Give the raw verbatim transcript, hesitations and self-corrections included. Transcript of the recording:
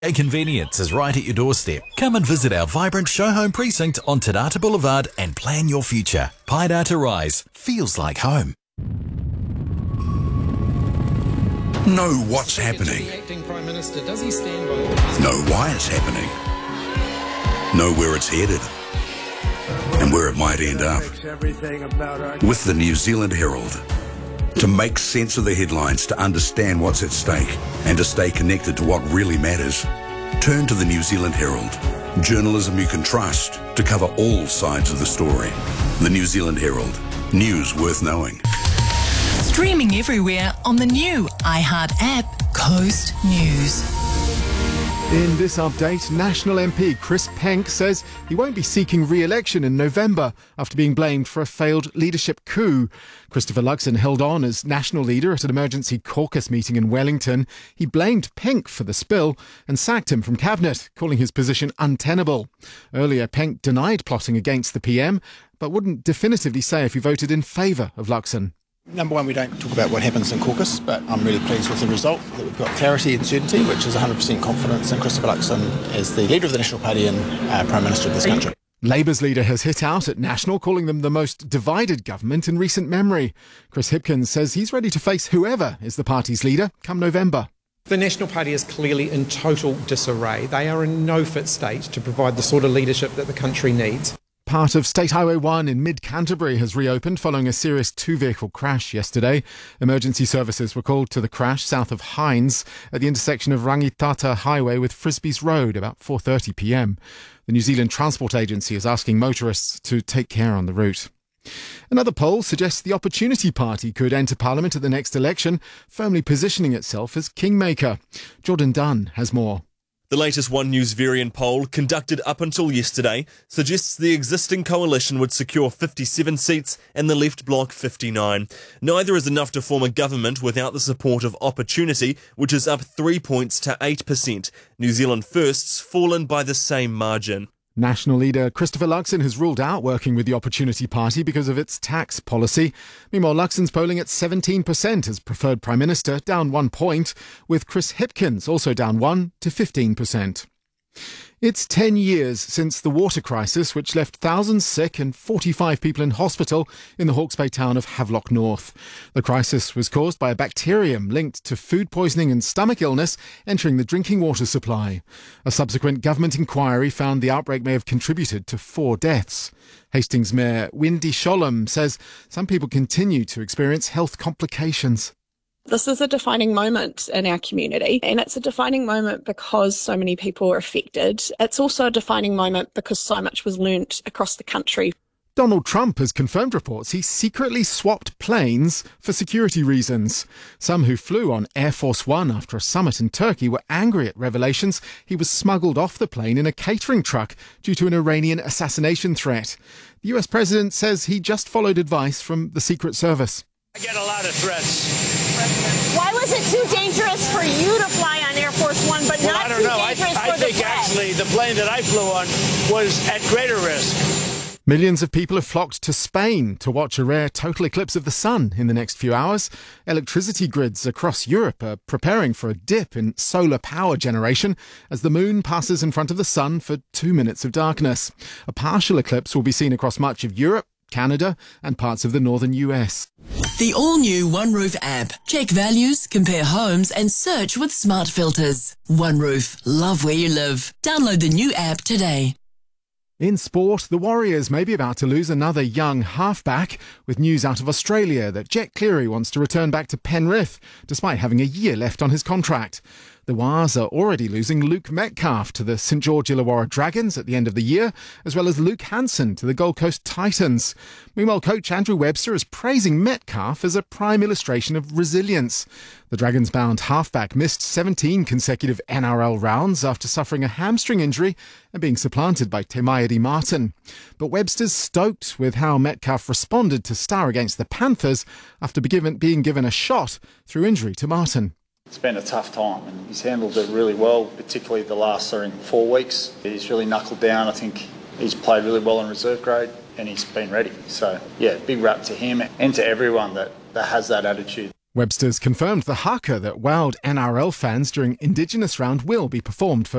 A convenience is right at your doorstep. Come and visit our vibrant show home precinct on Te Rata Boulevard and plan your future. Pai Rata Rise feels like home. Know what's happening. Know why it's happening. Know where it's headed and where it might end up. With the New Zealand Herald. To make sense of the headlines, to understand what's at stake, and to stay connected to what really matters, turn to the New Zealand Herald. Journalism you can trust to cover all sides of the story. The New Zealand Herald. News worth knowing. Streaming everywhere on the new iHeart app, Coast News. In this update, National M P Chris Penk says he won't be seeking re-election in November after being blamed for a failed leadership coup. Christopher Luxon held on as national leader at an emergency caucus meeting in Wellington. He blamed Penk for the spill and sacked him from cabinet, calling his position untenable. Earlier, Penk denied plotting against the P M, but wouldn't definitively say if he voted in favour of Luxon. Number one, we don't talk about what happens in caucus, but I'm really pleased with the result, that we've got clarity and certainty, which is one hundred percent confidence in Christopher Luxon as the leader of the National Party and uh, Prime Minister of this country. Labour's leader has hit out at National, calling them the most divided government in recent memory. Chris Hipkins says he's ready to face whoever is the party's leader come November. The National Party is clearly in total disarray. They are in no fit state to provide the sort of leadership that the country needs. Part of State Highway one in mid-Canterbury has reopened following a serious two-vehicle crash yesterday. Emergency services were called to the crash south of Hines at the intersection of Rangitata Highway with Frisbees Road about four thirty p m. The New Zealand Transport Agency is asking motorists to take care on the route. Another poll suggests the Opportunity Party could enter Parliament at the next election, firmly positioning itself as kingmaker. Jordan Dunn has more. The latest One News Varian poll, conducted up until yesterday, suggests the existing coalition would secure fifty-seven seats and the left bloc fifty-nine. Neither is enough to form a government without the support of Opportunity, which is up three points to eight percent. New Zealand First's fallen by the same margin. National leader Christopher Luxon has ruled out working with the Opportunity Party because of its tax policy. Meanwhile, Luxon's polling at seventeen percent as preferred Prime Minister, down one point, with Chris Hipkins also down one to fifteen percent. It's ten years since the water crisis, which left thousands sick and forty-five people in hospital in the Hawke's Bay town of Havelock North. The crisis was caused by a bacterium linked to food poisoning and stomach illness entering the drinking water supply. A subsequent government inquiry found the outbreak may have contributed to four deaths. Hastings Mayor Wendy Sholem says some people continue to experience health complications. This is a defining moment in our community, and it's a defining moment because so many people are affected. It's also a defining moment because so much was learnt across the country. Donald Trump has confirmed reports he secretly swapped planes for security reasons. Some who flew on Air Force One after a summit in Turkey were angry at revelations he was smuggled off the plane in a catering truck due to an Iranian assassination threat. The U S president says he just followed advice from the Secret Service. I get a lot of threats. Why was it too dangerous for you to fly on Air Force One, but well, not I don't too know. dangerous I, for I the think press? actually the plane that I flew on was at greater risk. Millions of people have flocked to Spain to watch a rare total eclipse of the sun in the next few hours. Electricity grids across Europe are preparing for a dip in solar power generation as the moon passes in front of the sun for two minutes of darkness. A partial eclipse will be seen across much of Europe, Canada and parts of the northern U S. The all-new OneRoof app. Check values, compare homes and search with smart filters. OneRoof. Love where you live. Download the new app today. In sport, the Warriors may be about to lose another young halfback, with news out of Australia that Jet Cleary wants to return back to Penrith, despite having a year left on his contract. The Wars are already losing Luke Metcalf to the St George Illawarra Dragons at the end of the year, as well as Luke Hanson to the Gold Coast Titans. Meanwhile, coach Andrew Webster is praising Metcalf as a prime illustration of resilience. The Dragons-bound halfback missed seventeen consecutive N R L rounds after suffering a hamstring injury and being supplanted by Te Mairi Martin. But Webster's stoked with how Metcalf responded to star against the Panthers after being given a shot through injury to Martin. It's been a tough time and he's handled it really well, particularly the last sorry, four weeks. He's really knuckled down. I think he's played really well in reserve grade and he's been ready. So, yeah, big rap to him and to everyone that, that has that attitude. Webster's confirmed the haka that wowed N R L fans during Indigenous round will be performed for